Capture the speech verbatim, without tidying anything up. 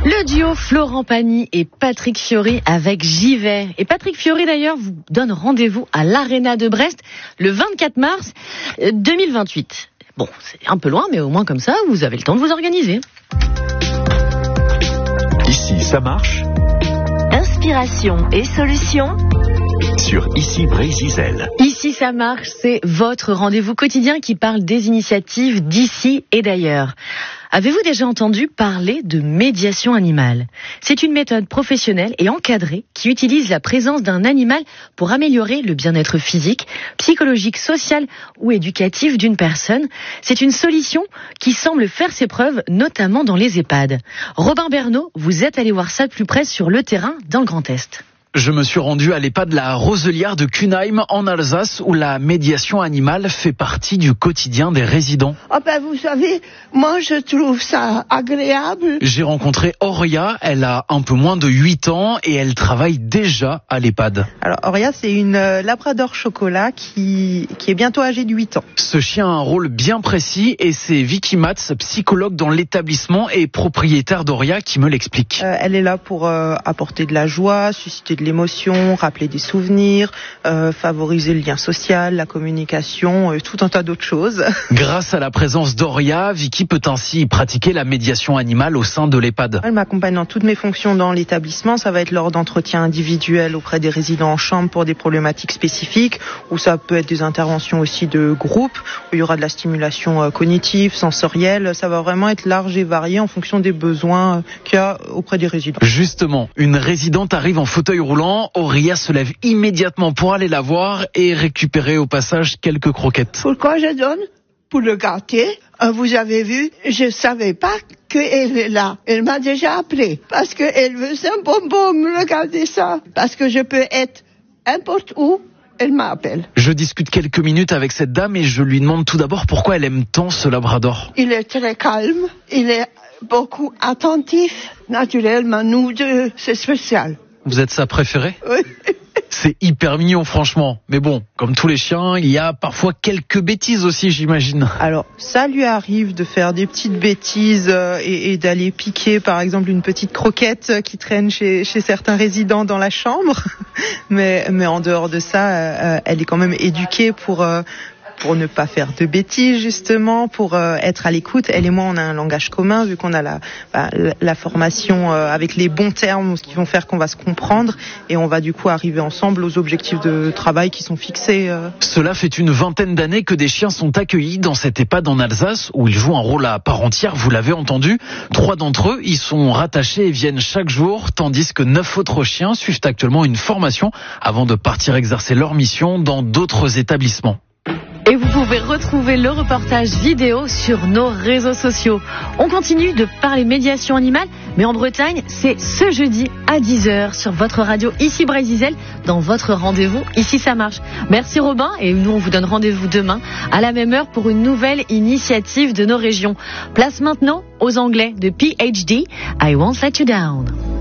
Le duo Florent Pagny et Patrick Fiori avec J'y vais. Et Patrick Fiori d'ailleurs vous donne rendez-vous à l'Arena de Brest le vingt-quatre mars deux mille vingt-huit. Bon, c'est un peu loin, mais au moins comme ça, vous avez le temps de vous organiser. Ici, ça marche. Inspiration et solutions Sur Ici Brésil. Ici ça marche, c'est votre rendez-vous quotidien qui parle des initiatives d'ici et d'ailleurs. Avez-vous déjà entendu parler de médiation animale ? C'est une méthode professionnelle et encadrée qui utilise la présence d'un animal pour améliorer le bien-être physique, psychologique, social ou éducatif d'une personne. C'est une solution qui semble faire ses preuves, notamment dans les EHPAD. Robin Bernot, vous êtes allé voir ça de plus près sur le terrain dans le Grand Est. Je me suis rendu à l'EHPAD La Roselière de Cunheim en Alsace où la médiation animale fait partie du quotidien des résidents. Oh ben vous savez, moi je trouve ça agréable. J'ai rencontré Auria, elle a un peu moins de huit ans et elle travaille déjà à l'EHPAD. Alors Auria, c'est une euh, labrador chocolat qui, qui est bientôt âgée de huit ans. Ce chien a un rôle bien précis et c'est Vicky Matz, psychologue dans l'établissement et propriétaire d'Auria, qui me l'explique. Euh, elle est là pour euh, apporter de la joie, susciter de l'émotion, rappeler des souvenirs, euh, favoriser le lien social, la communication, euh, tout un tas d'autres choses. Grâce à la présence d'Auria, Vicky peut ainsi pratiquer la médiation animale au sein de l'EHPAD. Elle m'accompagne dans toutes mes fonctions dans l'établissement. Ça va être lors d'entretiens individuels auprès des résidents en chambre pour des problématiques spécifiques, ou ça peut être des interventions aussi de groupe, où il y aura de la stimulation euh, cognitive, sensorielle. Ça va vraiment être large et varié en fonction des besoins euh, qu'il y a auprès des résidents. Justement, une résidente arrive en fauteuil roulant. Auria se lève immédiatement pour aller la voir et récupérer au passage quelques croquettes. Pourquoi je donne ? Pour le gâter. Euh, vous avez vu, je savais pas qu'elle est là. Elle m'a déjà appelé parce qu'elle veut un bonbon, regardez ça. Parce que je peux être n'importe où. Elle m'appelle. Je discute quelques minutes avec cette dame et je lui demande tout d'abord pourquoi elle aime tant ce labrador. Il est très calme, il est beaucoup attentif. Naturellement, nous deux, c'est spécial. Vous êtes sa préférée ? Oui. C'est hyper mignon, franchement. Mais bon, comme tous les chiens, il y a parfois quelques bêtises aussi, j'imagine. Alors, ça lui arrive de faire des petites bêtises euh, et, et d'aller piquer, par exemple, une petite croquette qui traîne chez, chez certains résidents dans la chambre. mais, mais en dehors de ça, euh, elle est quand même éduquée pour... Euh, pour ne pas faire de bêtises, justement, pour euh, être à l'écoute. Elle et moi, on a un langage commun, vu qu'on a la, bah, la formation euh, avec les bons termes, ce qui vont faire qu'on va se comprendre, et on va du coup arriver ensemble aux objectifs de travail qui sont fixés. Euh. Cela fait une vingtaine d'années que des chiens sont accueillis dans cette EHPAD en Alsace, où ils jouent un rôle à part entière, vous l'avez entendu. Trois d'entre eux y sont rattachés et viennent chaque jour, tandis que neuf autres chiens suivent actuellement une formation avant de partir exercer leur mission dans d'autres établissements. Et vous pouvez retrouver le reportage vidéo sur nos réseaux sociaux. On continue de parler médiation animale, mais en Bretagne, c'est ce jeudi à dix heures sur votre radio Ici Brésil, dans votre rendez-vous Ici ça marche. Merci Robin, et nous on vous donne rendez-vous demain à la même heure pour une nouvelle initiative de nos régions. Place maintenant aux Anglais de P H D, I Won't Let You Down.